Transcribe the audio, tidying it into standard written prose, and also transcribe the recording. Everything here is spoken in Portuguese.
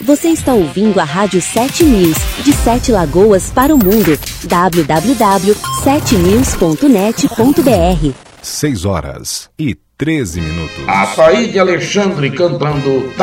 Você está ouvindo a Rádio 7 News, de 7 Lagoas para o mundo. www.7news.net.br 6 horas e 13 minutos. Açaí de Alexandre cantando